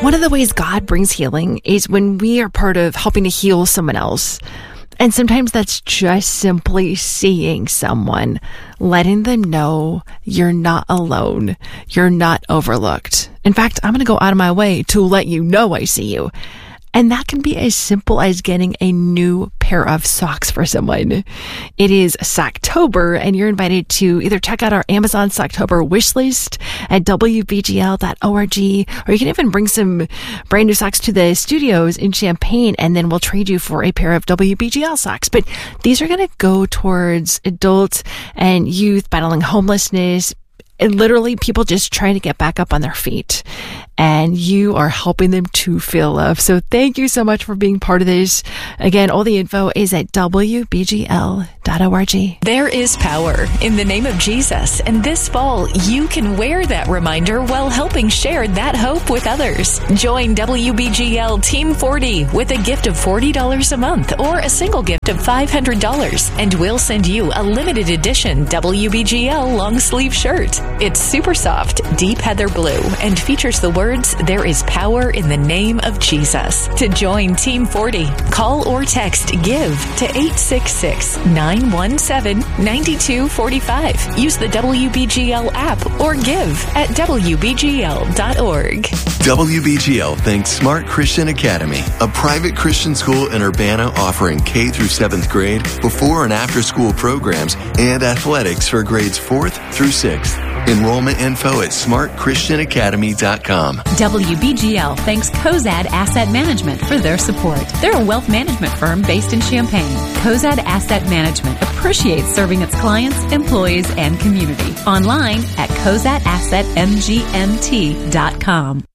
One of the ways God brings healing is when we are part of helping to heal someone else. And sometimes that's just simply seeing someone, letting them know you're not alone, you're not overlooked. In fact, I'm going to go out of my way to let you know I see you. And that can be as simple as getting a new pair of socks for someone. It is Socktober, and you're invited to either check out our Amazon Socktober wish list at wbgl.org, or you can even bring some brand new socks to the studios in Champaign, and then we'll trade you for a pair of WBGL socks. But these are going to go towards adults and youth battling homelessness, and literally people just trying to get back up on their feet. And you are helping them to feel love. So thank you so much for being part of this. Again, all the info is at wbgl.org. There is power in the name of Jesus. And this fall, you can wear that reminder while helping share that hope with others. Join WBGL Team 40 with a gift of $40 a month or a single gift of $500. And we'll send you a limited edition WBGL long sleeve shirt. It's super soft, deep heather blue, and features the words, "There is power in the name of Jesus." To join Team 40, call or text GIVE to 866-917-9245. Use the WBGL app or give at WBGL.org. WBGL thanks Smart Christian Academy, a private Christian school in Urbana offering K through 7th grade, before and after school programs, and athletics for grades 4th through 6th. Enrollment info at smartchristianacademy.com. WBGL thanks Cozad Asset Management for their support. They're a wealth management firm based in Champaign. Cozad Asset Management appreciates serving its clients, employees, and community. Online at cozadassetmgmt.com.